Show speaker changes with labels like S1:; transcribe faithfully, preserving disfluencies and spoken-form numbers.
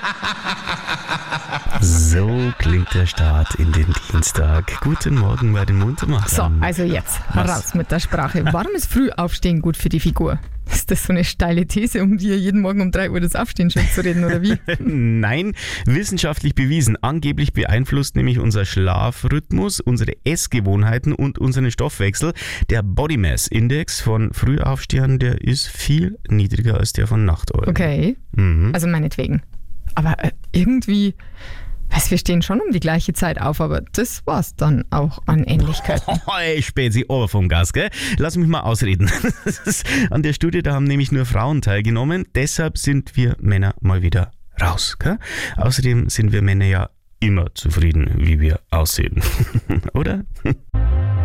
S1: So klingt der Start in den Dienstag. Guten Morgen bei den Muntermachern.
S2: So, also jetzt,
S1: Was?
S2: raus mit der Sprache. Warum ist Frühaufstehen gut für die Figur? Ist das so eine steile These, um dir jeden Morgen um drei Uhr das Aufstehen schon zu reden, oder wie?
S1: Nein, wissenschaftlich bewiesen. Angeblich beeinflusst nämlich unser Schlafrhythmus, unsere Essgewohnheiten und unseren Stoffwechsel. Der Body Mass Index von Frühaufstehern, der ist viel niedriger als der von Nachteulen.
S2: Okay,
S1: Mhm.
S2: also meinetwegen. Aber äh, irgendwie, weißt, wir stehen schon um die gleiche Zeit auf, aber das war's dann auch an Ähnlichkeiten.
S1: Hey, Spezi, aber vom Gas, gell? Lass mich mal ausreden. An der Studie, da haben nämlich nur Frauen teilgenommen. Deshalb sind wir Männer mal wieder raus, gell? Außerdem sind wir Männer ja immer zufrieden, wie wir aussehen. Oder?